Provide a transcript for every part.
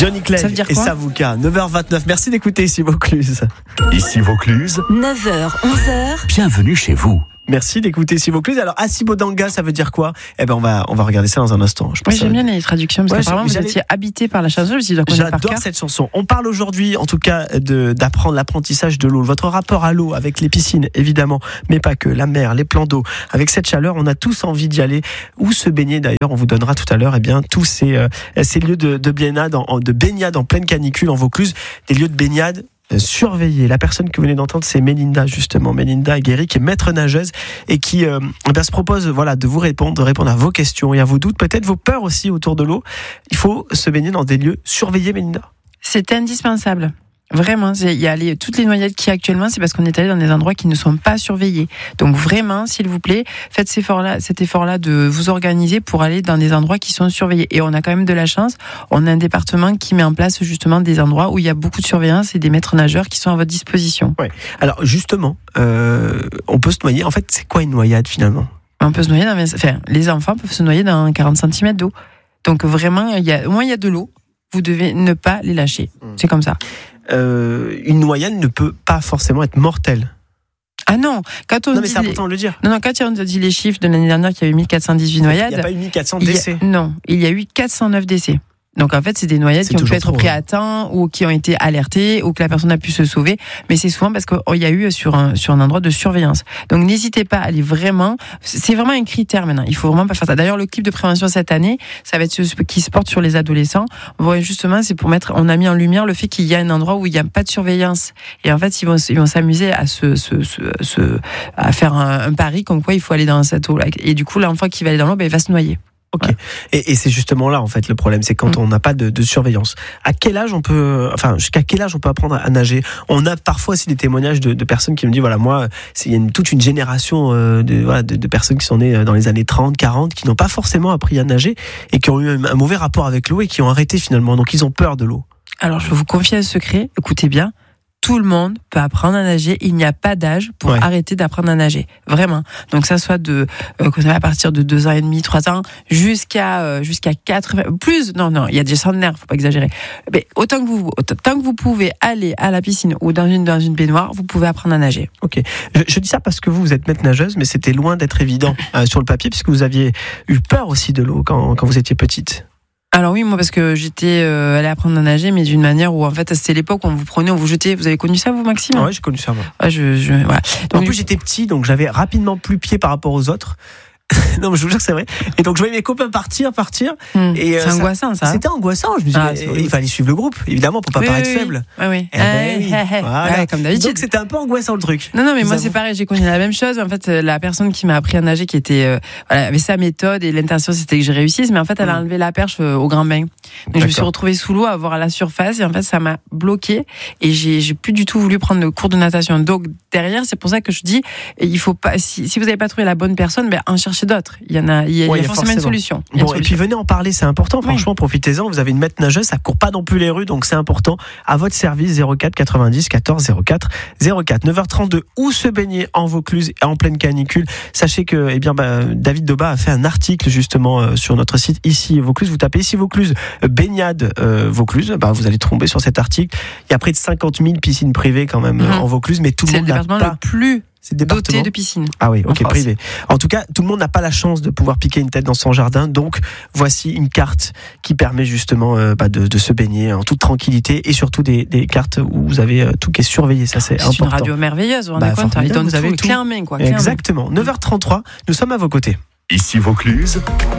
Johnny Clegg Ça veut dire et quoi Savuka, 9h29. Merci d'écouter ici Vaucluse. Ici Vaucluse, 9h, 11h. bienvenue chez vous. Merci d'écouter ici Vaucluse. Alors, Asibodanga, ça veut dire quoi? Eh ben, on va regarder ça dans un instant. Je pense Oui, j'aime bien les traductions, parce qu'apparemment, vous étiez habité par la chanson, je me suis dit, J'adore cette chanson. On parle aujourd'hui, en tout cas, d'apprendre l'apprentissage de l'eau. Votre rapport à l'eau, avec les piscines, évidemment, mais pas que, la mer, les plans d'eau. Avec cette chaleur, on a tous envie d'y aller. Où se baigner, d'ailleurs, on vous donnera tout à l'heure, tous ces lieux de baignade en pleine canicule en Vaucluse. Des lieux de baignade surveiller. La personne que vous venez d'entendre, c'est Mélinda, justement. Mélinda Aguerri, qui est maître nageuse et qui se propose de vous répondre, de répondre à vos questions et à vos doutes, peut-être vos peurs aussi autour de l'eau. Il faut se baigner dans des lieux surveillés, Mélinda. C'est indispensable. Vraiment, il y a toutes les noyades qu'il y a actuellement, c'est parce qu'on est allé dans des endroits qui ne sont pas surveillés. Donc vraiment, s'il vous plaît, faites cet effort-là de vous organiser pour aller dans des endroits qui sont surveillés. Et on a quand même de la chance, on a un département qui met en place justement des endroits où il y a beaucoup de surveillance et des maîtres nageurs qui sont à votre disposition. Ouais. Alors justement, on peut se noyer. En fait, c'est quoi une noyade finalement ? On peut se noyer les enfants peuvent se noyer dans 40 cm d'eau. Donc vraiment, au moins il y a de l'eau. Vous devez ne pas les lâcher. C'est comme ça. Une noyade ne peut pas forcément être mortelle. Ah non, non mais c'est important de le dire. Non, quand on a dit les chiffres de l'année dernière qu'il y avait 1418 noyades. Il n'y a pas eu 1400 décès. Non, il y a eu 409 décès. Donc en fait, c'est des noyades qui ont pu être prises à temps ou qui ont été alertées ou que la personne a pu se sauver. Mais c'est souvent parce qu'il y a eu sur un endroit de surveillance. Donc n'hésitez pas à aller vraiment. C'est vraiment un critère maintenant. Il faut vraiment pas faire ça. D'ailleurs, le clip de prévention cette année, ça va être ce qui se porte sur les adolescents. Bon, justement, c'est pour on a mis en lumière le fait qu'il y a un endroit où il n'y a pas de surveillance. Et en fait, ils vont s'amuser à à faire un pari comme quoi il faut aller dans cette eau-là. Et du coup, l'enfant qui va aller dans l'eau, il va se noyer. Ok. Ouais. Et c'est justement là en fait le problème, c'est quand on n'a pas de surveillance. Jusqu'à quel âge on peut apprendre à nager ? On a parfois aussi des témoignages de personnes qui me disent moi, il y a toute une génération de personnes qui sont nées dans les années 30, 40, qui n'ont pas forcément appris à nager et qui ont eu un mauvais rapport avec l'eau et qui ont arrêté finalement. Donc ils ont peur de l'eau. Alors je vais vous confier un secret. Écoutez bien. Tout le monde peut apprendre à nager. Il n'y a pas d'âge pour arrêter d'apprendre à nager. Vraiment. Donc, ça soit à partir de 2 ans et demi, 3 ans, jusqu'à 80, plus. Non, il y a des centenaires, faut pas exagérer. Mais tant que vous pouvez aller à la piscine ou dans une baignoire, vous pouvez apprendre à nager. Ok. Je dis ça parce que vous êtes maître nageuse, mais c'était loin d'être évident sur le papier, puisque vous aviez eu peur aussi de l'eau quand vous étiez petite. Alors oui, moi parce que j'étais allée apprendre à nager, mais d'une manière où en fait c'était l'époque où on vous prenait, on vous jetait. Vous avez connu ça vous, Maxime ? Ouais, j'ai connu ça moi. Voilà. Donc, en plus j'étais petit, donc j'avais rapidement plus pied par rapport aux autres. Non, mais je vous jure que c'est vrai. Et donc je voyais mes copains partir. Et c'est angoissant ça. C'était angoissant. Je me disais, il fallait suivre le groupe, évidemment, pour pas paraître faible. Oui. Voilà. Comme d'habitude. Donc c'était un peu angoissant le truc. Non, mais moi c'est pareil. J'ai connu la même chose. En fait, la personne qui m'a appris à nager, qui était avait sa méthode et l'intention c'était que je réussisse, mais en fait elle a enlevé la perche au grand bain. Donc je me suis retrouvée sous l'eau à voir à la surface et en fait ça m'a bloquée et j'ai plus du tout voulu prendre le cours de natation. Donc derrière, c'est pour ça que je dis, il faut pas. Si vous n'avez pas trouvé la bonne personne, en cherchez d'autres. Il y a forcément une solution. Et puis venez en parler, c'est important. Franchement, profitez-en. Vous avez une maître nageuse, ça court pas non plus les rues, donc c'est important. À votre service, 04 90 14 04 04. 9h32. Où se baigner en Vaucluse et en pleine canicule ? Sachez que, David Doba a fait un article justement sur notre site Ici Vaucluse. Vous tapez Ici Vaucluse baignade Vaucluse, vous allez tomber sur cet article. Il y a près de 50 000 piscines privées quand même en Vaucluse, mais tout le monde n'a pas. C'est le département le plus doté de piscines. Ah oui, ok, privé. En tout cas, tout le monde n'a pas la chance de pouvoir piquer une tête dans son jardin. Donc, voici une carte qui permet justement de se baigner en toute tranquillité et surtout des cartes où vous avez tout qui est surveillé. Ça, c'est important. C'est une radio merveilleuse, vous vous rendez compte ? Ils donnent tout, clé en main, quoi. Exactement. 9h33, nous sommes à vos côtés. Ici Vaucluse,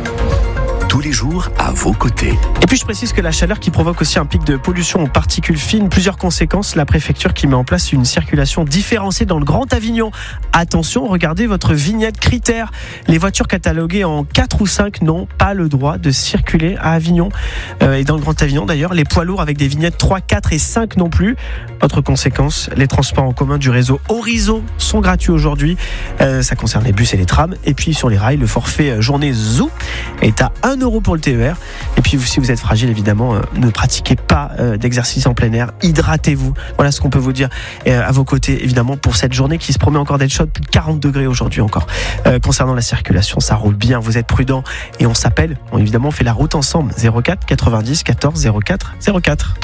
tous les jours à vos côtés. Et puis je précise que la chaleur qui provoque aussi un pic de pollution aux particules fines, plusieurs conséquences. La préfecture qui met en place une circulation différenciée dans le Grand Avignon. Attention, regardez votre vignette critère. Les voitures cataloguées en 4 ou 5 n'ont pas le droit de circuler à Avignon. Et dans le Grand Avignon d'ailleurs, les poids lourds avec des vignettes 3, 4 et 5 non plus. Autre conséquence, les transports en commun du réseau Horizon sont gratuits aujourd'hui. Ça concerne les bus et les trams. Et puis sur les rails, le forfait journée Zoo est à 1 €1 pour le TER. Et puis si vous êtes fragile, évidemment, ne pratiquez pas d'exercice en plein air. Hydratez-vous. Voilà ce qu'on peut vous dire à vos côtés, évidemment, pour cette journée qui se promet encore d'être chaude. Plus de 40 degrés aujourd'hui encore. Concernant la circulation, ça roule bien. Vous êtes prudents et on s'appelle. Évidemment, on fait la route ensemble. 04 90 14 04 04.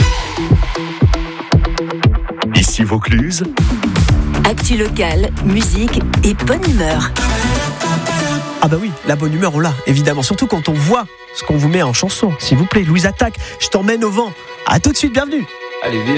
Ici Vaucluse. Actu locale, musique et bonne humeur. Ah bah oui, la bonne humeur on l'a, évidemment. Surtout quand on voit ce qu'on vous met en chanson. S'il vous plaît, Louise Attaque, je t'emmène au vent. À tout de suite, bienvenue. Allez, viens.